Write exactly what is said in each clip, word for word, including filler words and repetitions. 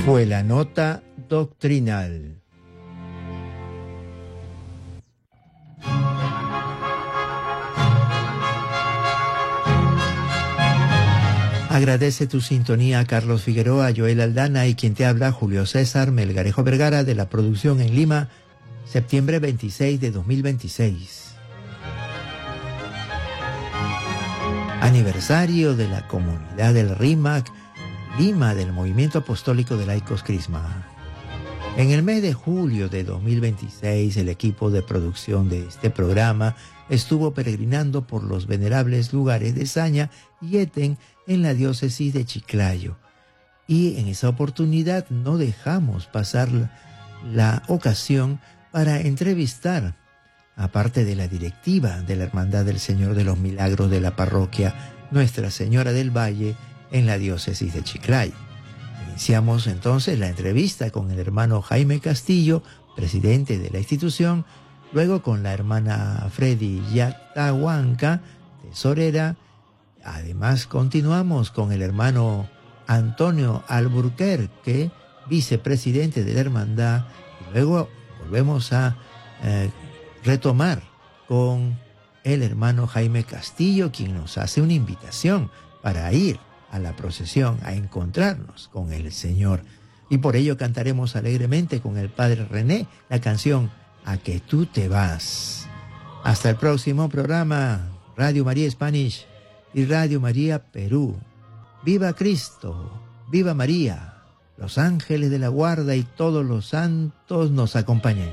Fue la nota doctrinal. Agradece tu sintonía a Carlos Figueroa, Joel Aldana y quien te habla, Julio César Melgarejo Vergara, de la producción en Lima, septiembre veintiséis de dos mil veintiséis. Aniversario de la comunidad del RIMAC, Lima, del Movimiento Apostólico de Laicos Crisma. En el mes de julio de dos mil veintiséis, el equipo de producción de este programa estuvo peregrinando por los venerables lugares de Saña y Eten en la diócesis de Chiclayo. Y en esa oportunidad no dejamos pasar la, la ocasión para entrevistar, aparte de la directiva de la Hermandad del Señor de los Milagros de la parroquia Nuestra Señora del Valle en la diócesis de Chiclayo. Iniciamos entonces la entrevista con el hermano Jaime Castillo, presidente de la institución, luego con la hermana Freddy Yatahuanca, tesorera. Además continuamos con el hermano Antonio Alburquerque, vicepresidente de la hermandad, y luego volvemos a eh, retomar con el hermano Jaime Castillo, quien nos hace una invitación para ir a la procesión, a encontrarnos con el Señor. Y por ello cantaremos alegremente con el padre René la canción A que tú te vas. Hasta el próximo programa, Radio María Spanish y Radio María Perú. ¡Viva Cristo! ¡Viva María! Los ángeles de la guarda y todos los santos nos acompañen.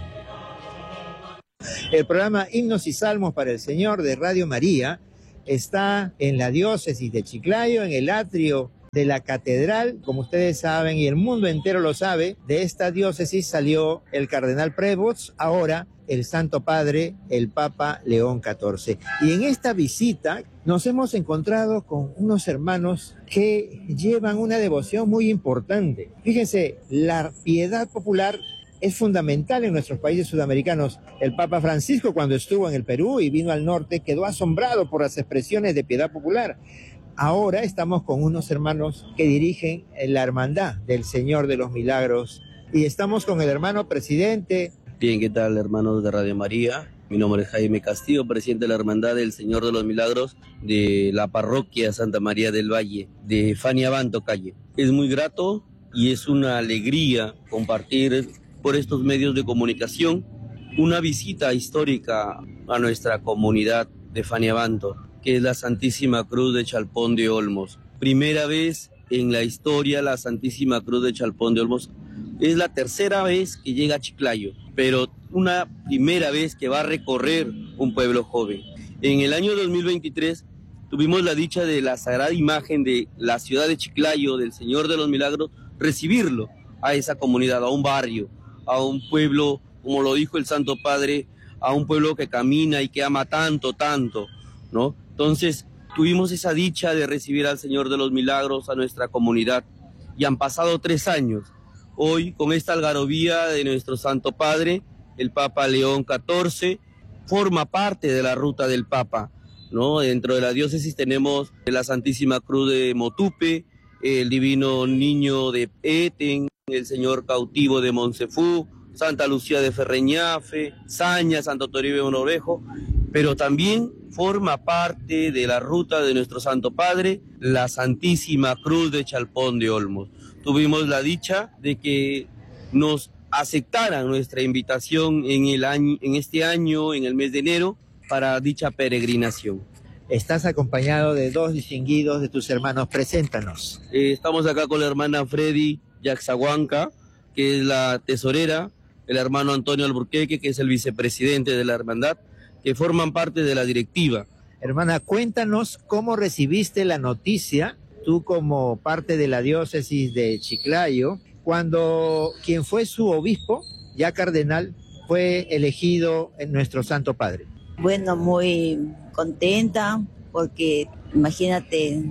El programa Himnos y Salmos para el Señor de Radio María está en la diócesis de Chiclayo, en el atrio de la catedral. Como ustedes saben, y el mundo entero lo sabe, de esta diócesis salió el cardenal Prevost, ahora el Santo Padre, el Papa León catorce. Y en esta visita nos hemos encontrado con unos hermanos que llevan una devoción muy importante. Fíjense, la piedad popular es fundamental en nuestros países sudamericanos. El Papa Francisco, cuando estuvo en el Perú y vino al norte, quedó asombrado por las expresiones de piedad popular. Ahora estamos con unos hermanos que dirigen la Hermandad del Señor de los Milagros y estamos con el hermano presidente. Bien, ¿qué tal, hermanos de Radio María? Mi nombre es Jaime Castillo, presidente de la Hermandad del Señor de los Milagros de la parroquia Santa María del Valle, de Faniabanto Calle. Es muy grato y es una alegría compartir por estos medios de comunicación una visita histórica a nuestra comunidad de Faniabanto, que es la Santísima Cruz de Chalpón de Olmos. Primera vez en la historia la Santísima Cruz de Chalpón de Olmos. Es la tercera vez que llega a Chiclayo, pero una primera vez que va a recorrer un pueblo joven. En el año dos mil veintitrés tuvimos la dicha de la sagrada imagen de la ciudad de Chiclayo, del Señor de los Milagros, recibirlo a esa comunidad, a un barrio, a un pueblo, como lo dijo el Santo Padre, a un pueblo que camina y que ama tanto, tanto, ¿no? Entonces, tuvimos esa dicha de recibir al Señor de los Milagros a nuestra comunidad y han pasado tres años. Hoy, con esta algarabía de nuestro Santo Padre, el Papa León catorce, forma parte de la ruta del Papa, ¿no? Dentro de la diócesis tenemos la Santísima Cruz de Motupe, el Divino Niño de Eten, el Señor Cautivo de Monsefú, Santa Lucía de Ferreñafe, Saña, Santo Toribio de Monorejo, pero también forma parte de la ruta de nuestro Santo Padre, la Santísima Cruz de Chalpón de Olmos. Tuvimos la dicha de que nos aceptaran nuestra invitación en, el año, en este año, en el mes de enero, para dicha peregrinación. Estás acompañado de dos distinguidos de tus hermanos, preséntanos. Eh, estamos acá con la hermana Freddy Yatahuanca, que es la tesorera, el hermano Antonio Alburquerque, que es el vicepresidente de la hermandad, que forman parte de la directiva. Hermana, cuéntanos cómo recibiste la noticia, tú como parte de la diócesis de Chiclayo, cuando quien fue su obispo, ya cardenal, fue elegido en nuestro Santo Padre. Bueno, muy contenta porque imagínate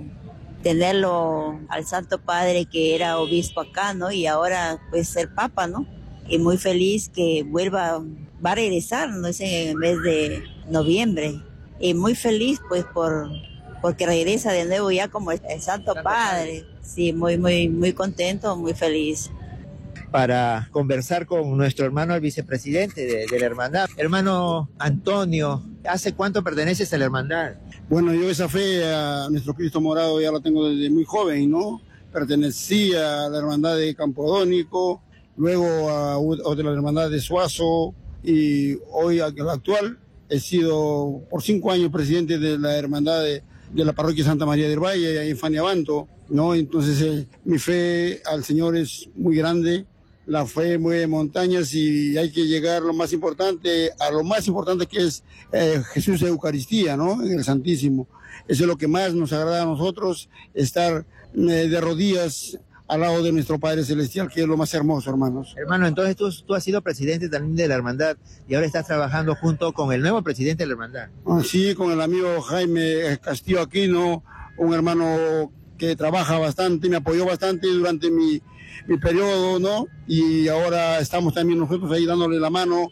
tenerlo al Santo Padre que era obispo acá, ¿no? Y ahora pues ser papa, ¿no? Y muy feliz que vuelva, va a regresar, ¿no? Es en el mes de noviembre. Y muy feliz pues por porque regresa de nuevo ya como el Santo Padre. Sí, muy, muy, muy contento, muy feliz. para conversar con nuestro hermano, el vicepresidente de, de la hermandad. Hermano Antonio, ¿hace cuánto perteneces a la hermandad? Bueno, yo esa fe a nuestro Cristo morado ya la tengo desde muy joven, ¿no? Pertenecí a la hermandad de Campodónico, luego a otra hermandad de Suazo, y hoy, a la actual, he sido por cinco años presidente de la hermandad de, de la parroquia Santa María del Valle, ahí en Faniabanto, ¿no? Entonces eh, mi fe al Señor es muy grande, la fe mueve montañas y hay que llegar lo más importante, a lo más importante que es eh, Jesús de Eucaristía, ¿no? En el Santísimo. Eso es lo que más nos agrada a nosotros, estar eh, de rodillas al lado de nuestro Padre Celestial, que es lo más hermoso, hermanos. Hermano, entonces tú, tú has sido presidente también de la hermandad y ahora estás trabajando junto con el nuevo presidente de la hermandad. Sí, con el amigo Jaime Castillo Aquino, un hermano que trabaja bastante, me apoyó bastante durante mi, mi periodo, ¿no? Y ahora estamos también nosotros ahí dándole la mano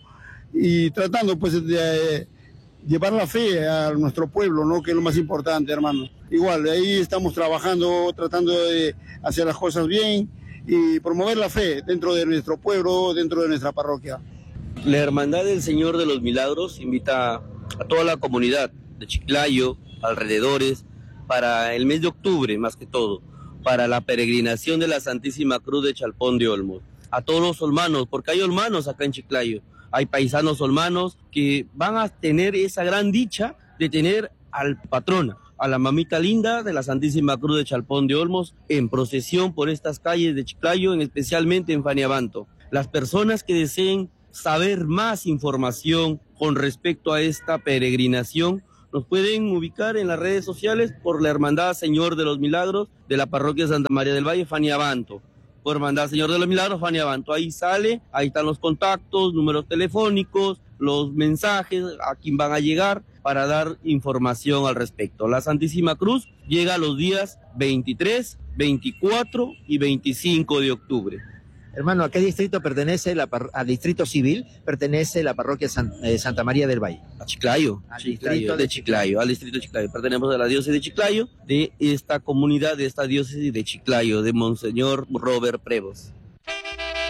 y tratando pues de llevar la fe a nuestro pueblo, ¿no? Que es lo más importante, hermano. Igual, ahí estamos trabajando, tratando de hacer las cosas bien y promover la fe dentro de nuestro pueblo, dentro de nuestra parroquia. La Hermandad del Señor de los Milagros invita a toda la comunidad de Chiclayo, alrededores, para el mes de octubre, más que todo, para la peregrinación de la Santísima Cruz de Chalpón de Olmos. A todos los olmanos, porque hay olmanos acá en Chiclayo, hay paisanos olmanos que van a tener esa gran dicha de tener al patrona, a la mamita linda de la Santísima Cruz de Chalpón de Olmos en procesión por estas calles de Chiclayo, en especialmente en Faniabanto. Las personas que deseen saber más información con respecto a esta peregrinación nos pueden ubicar en las redes sociales por la Hermandad Señor de los Milagros de la Parroquia Santa María del Valle, Faniabanto. Por Hermandad Señor de los Milagros, Faniabanto. Ahí sale, ahí están los contactos, números telefónicos, los mensajes a quien van a llegar para dar información al respecto. La Santísima Cruz llega los días veintitrés, veinticuatro y veinticinco de octubre. Hermano, ¿a qué distrito pertenece? La par- ¿Al distrito civil pertenece la parroquia San- eh, Santa María del Valle? A Chiclayo, Al Chiclayo distrito de, de Chiclayo, Chiclayo. al distrito de Chiclayo. Pertenecemos a la diócesis de Chiclayo, de esta comunidad, de esta diócesis de Chiclayo, de Monseñor Robert Prevos.